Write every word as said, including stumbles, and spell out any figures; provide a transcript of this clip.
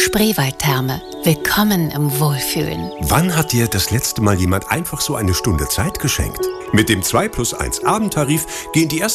Spreewaldtherme. Willkommen im Wohlfühlen. Wann hat dir das letzte Mal jemand einfach so eine Stunde Zeit geschenkt? Mit dem zwei plus eins Abendtarif gehen die ersten